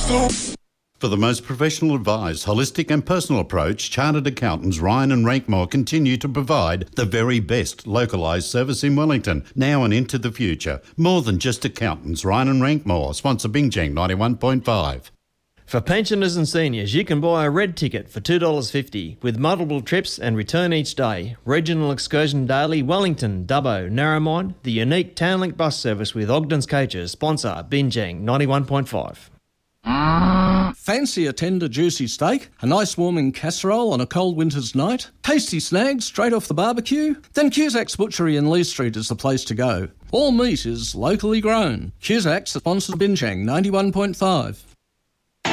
For the most professional advised, holistic and personal approach, Chartered Accountants Ryan and Rankmore continue to provide the very best localised service in Wellington, now and into the future. More than just accountants, Ryan and Rankmore, sponsor Binjang 91.5. For pensioners and seniors, you can buy a red ticket for $2.50 with multiple trips and return each day. Regional excursion daily, Wellington, Dubbo, Narromine, the unique Townlink bus service with Ogden's Coaches, sponsor Binjang 91.5. Fancy a tender, juicy steak? A nice warming casserole on a cold winter's night? Tasty snags straight off the barbecue? Then Cusac's Butchery in Lee Street is the place to go. All meat is locally grown. Cusac's sponsors Binjang 91.5.